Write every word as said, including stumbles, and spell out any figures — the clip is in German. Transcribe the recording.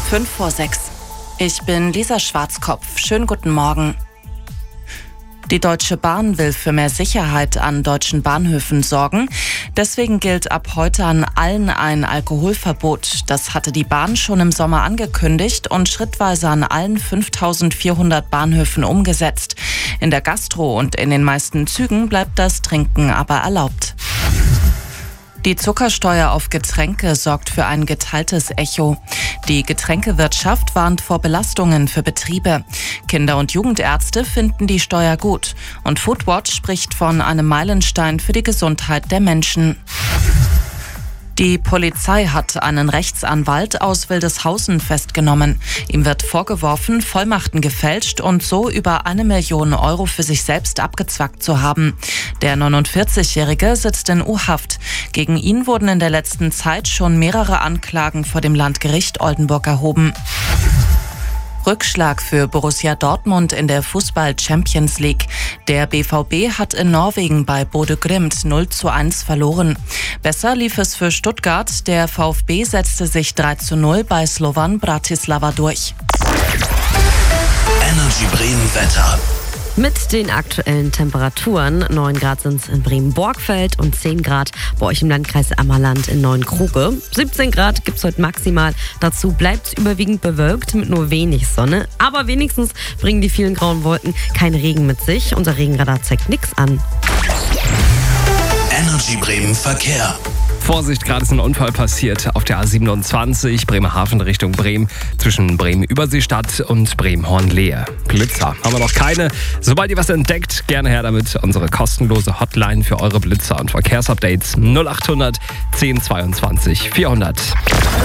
Fünf vor sechs. Ich bin Lisa Schwarzkopf. Schönen guten Morgen. Die Deutsche Bahn will für mehr Sicherheit an deutschen Bahnhöfen sorgen. Deswegen gilt ab heute an allen ein Alkoholverbot. Das hatte die Bahn schon im Sommer angekündigt und schrittweise an allen fünftausendvierhundert Bahnhöfen umgesetzt. In der Gastro und in den meisten Zügen bleibt das Trinken aber erlaubt. Die Zuckersteuer auf Getränke sorgt für ein geteiltes Echo. Die Getränkewirtschaft warnt vor Belastungen für Betriebe. Kinder- und Jugendärzte finden die Steuer gut. Und Foodwatch spricht von einem Meilenstein für die Gesundheit der Menschen. Die Polizei hat einen Rechtsanwalt aus Wildeshausen festgenommen. Ihm wird vorgeworfen, Vollmachten gefälscht und so über eine Million Euro für sich selbst abgezwackt zu haben. Der neunundvierzigjährige sitzt in U-Haft. Gegen ihn wurden in der letzten Zeit schon mehrere Anklagen vor dem Landgericht Oldenburg erhoben. Rückschlag für Borussia Dortmund in der Fußball-Champions League. Der B V B hat in Norwegen bei Bodø Glimt null zu eins verloren. Besser lief es für Stuttgart. Der VfB setzte sich drei zu null bei Slovan Bratislava durch. Energy Bremen Wetter. Mit den aktuellen Temperaturen, neun Grad sind es in Bremen-Borgfeld und zehn Grad bei euch im Landkreis Ammerland in Neuenkruge. siebzehn Grad gibt es heute maximal. Dazu bleibt es überwiegend bewölkt mit nur wenig Sonne. Aber wenigstens bringen die vielen grauen Wolken keinen Regen mit sich. Unser Regenradar zeigt nichts an. Energy Bremen Verkehr. Vorsicht, gerade ist ein Unfall passiert auf der A siebenundzwanzig Bremerhaven Richtung Bremen zwischen Bremen-Überseestadt und Bremen-Hornlehe. Blitzer haben wir noch keine. Sobald ihr was entdeckt, gerne her damit. Unsere kostenlose Hotline für eure Blitzer und Verkehrsupdates null acht hundert zehn zweiundzwanzig vierhundert.